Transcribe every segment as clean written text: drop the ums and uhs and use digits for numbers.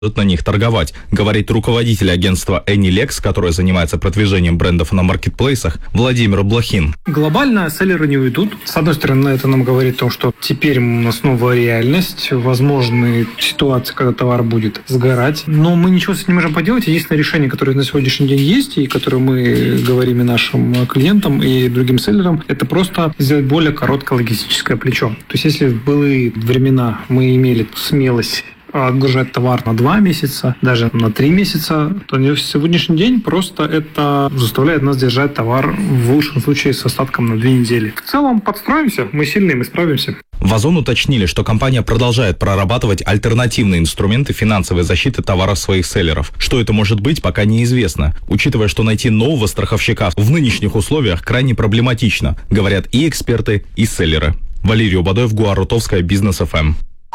на них торговать, говорит руководитель агентства AnyLex, которое занимается продвижением брендов на маркетплейсах, Владимир Блохин. Глобально селлеры не уйдут. С одной стороны, это нам говорит о том, что теперь у нас новая реальность, возможны ситуации, когда товар будет сгорать. Но мы ничего с этим не можем поделать. Единственное решение, которое на сегодняшний день есть, и которое мы говорим и нашим клиентам, и другим селлерам, это просто сделать более короткое логистическое плечо. То есть, если в былые времена мы имели смелость отгружать товар на 2 месяца, даже на 3 месяца, то в сегодняшний день просто это заставляет нас держать товар в лучшем случае с остатком на 2 недели. В целом подстроимся, мы сильные, мы справимся. В Озон уточнили, что компания продолжает прорабатывать альтернативные инструменты финансовой защиты товаров своих селлеров. Что это может быть, пока неизвестно, учитывая, что найти нового страховщика в нынешних условиях крайне проблематично, говорят и эксперты, и селлеры. Валерий Убадоев, Гуар Рутовская, Бизнес ФМ.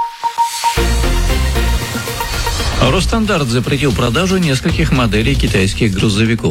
Росстандарт запретил продажу нескольких моделей китайских грузовиков.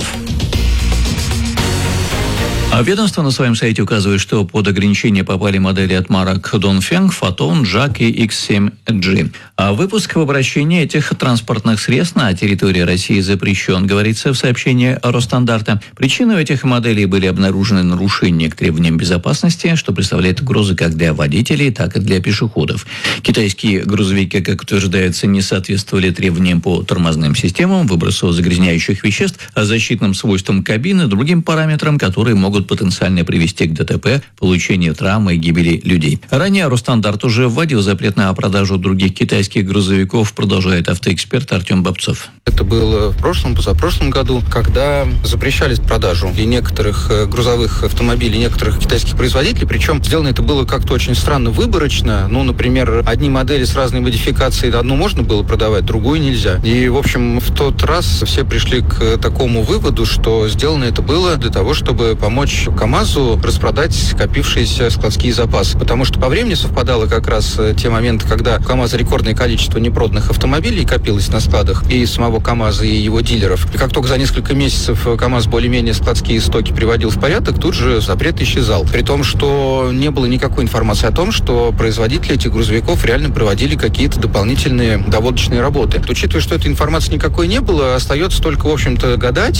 Ведомство на своем сайте указывает, что под ограничение попали модели от марок Dongfeng, Foton, JAC и X7G. А выпуск в обращении этих транспортных средств на территории России запрещен, говорится в сообщении Росстандарта. Причиной этих моделей были обнаружены нарушения к требованиям безопасности, что представляет угрозы как для водителей, так и для пешеходов. Китайские грузовики, как утверждается, не соответствовали требованиям по тормозным системам, выбросу загрязняющих веществ, защитным свойствам кабины, другим параметрам, которые могут потенциально привести к ДТП, получению травмы и гибели людей. Ранее Росстандарт уже вводил запрет на продажу других китайских грузовиков, продолжает автоэксперт Артем Бобцов. Это было в прошлом, позапрошлом году, когда запрещались продажу и некоторых грузовых автомобилей, некоторых китайских производителей, причем сделано это было как-то очень странно, выборочно. Ну, например, одни модели с разной модификацией, одну можно было продавать, другую нельзя. И, в общем, в тот раз все пришли к такому выводу, что сделано это было для того, чтобы помочь КАМАЗу распродать скопившиеся складские запасы. Потому что по времени совпадало как раз те моменты, когда у КАМАЗа рекордное количество непроданных автомобилей копилось на складах и самого КАМАЗа, и его дилеров. И как только за несколько месяцев КАМАЗ более-менее складские стоки приводил в порядок, тут же запрет исчезал. При том, что не было никакой информации о том, что производители этих грузовиков реально проводили какие-то дополнительные доводочные работы. Учитывая, что этой информации никакой не было, остается только, в общем-то, гадать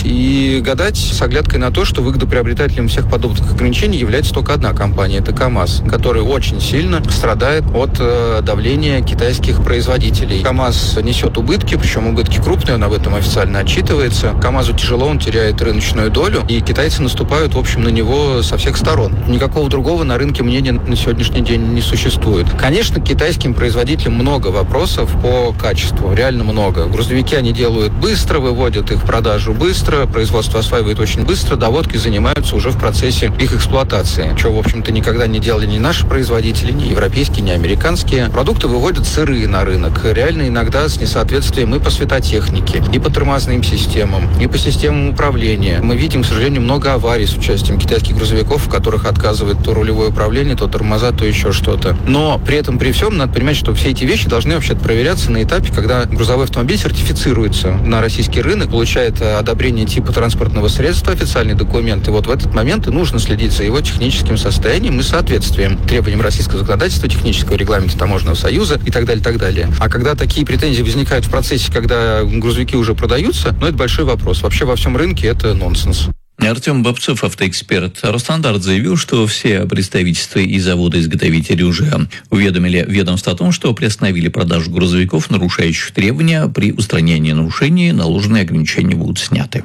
с оглядкой на то, что выгодоприобретателем всех подобных ограничений является только одна компания, это КАМАЗ, который очень сильно страдает от давления китайских производителей. КАМАЗ несет убытки, причем убытки крупные, он об этом официально отчитывается. КАМАЗу тяжело, он теряет рыночную долю, и китайцы наступают, в общем, на него со всех сторон. Никакого другого на рынке мнения на сегодняшний день не существует. Конечно, китайским производителям много вопросов по качеству, реально много. Грузовики они делают быстро, выводят их в продажу быстро, производство осваивает очень быстро, доводки занимаются уже в процессе их эксплуатации, чего, в общем-то, никогда не делали ни наши производители, ни европейские, ни американские. Продукты выводят сырые на рынок, реально иногда с несоответствием и по светотехнике, и по тормозным системам, и по системам управления. Мы видим, к сожалению, много аварий с участием китайских грузовиков, в которых отказывает то рулевое управление, то тормоза, то еще что-то. Но при этом, при всем, надо понимать, что все эти вещи должны вообще-то проверяться на этапе, когда грузовой автомобиль сертифицируется на российский рынок, получает одобрение типа транспортного средства, официальный документ, и вот в этот момент и нужно следить за его техническим состоянием и соответствием требованиям российского законодательства, технического регламента Таможенного союза и так далее, так далее. А когда такие претензии возникают в процессе, когда грузовики уже продаются, это большой вопрос. Вообще во всем рынке это нонсенс. Артем Бобцов, автоэксперт. Росстандарт заявил, что все представительства и заводы-изготовители уже уведомили ведомство о том, что приостановили продажу грузовиков, нарушающих требования. При устранении нарушений наложенные ограничения будут сняты.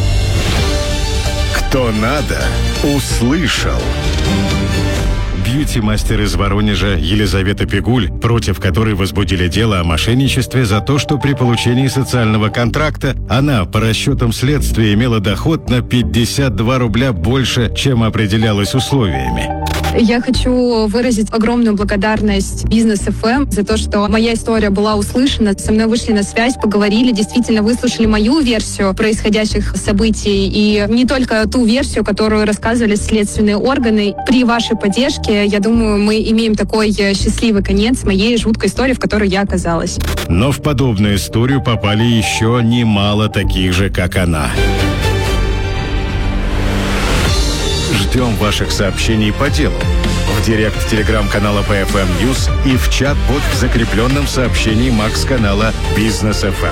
Кто надо, услышал. Бьюти-мастер из Воронежа Елизавета Пигуль, против которой возбудили дело о мошенничестве за то, что при получении социального контракта она, по расчетам следствия, имела доход на 52 рубля больше, чем определялось условиями. Я хочу выразить огромную благодарность Бизнес ФМ за то, что моя история была услышана, со мной вышли на связь, поговорили, действительно выслушали мою версию происходящих событий и не только ту версию, которую рассказывали следственные органы. При вашей поддержке, я думаю, мы имеем такой счастливый конец моей жуткой истории, в которой я оказалась. Но в подобную историю попали еще немало таких же, как она. Ждем ваших сообщений по делу. В в директ телеграм-канала PFM News и в чат-бот в закрепленном сообщении Макс-канала Бизнес FM.